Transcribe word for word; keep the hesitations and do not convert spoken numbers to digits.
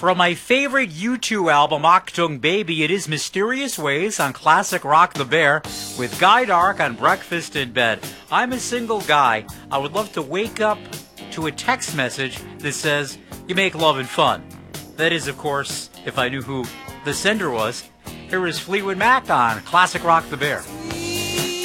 From my favorite U two album, Achtung Baby, it is Mysterious Ways on classic Rock the Bear with Guy Dark on Breakfast in Bed. I'm a single guy. I would love to wake up to a text message that says, "You make love and fun." That is, of course, if I knew who the sender was. Here is Fleetwood Mac on classic Rock the Bear.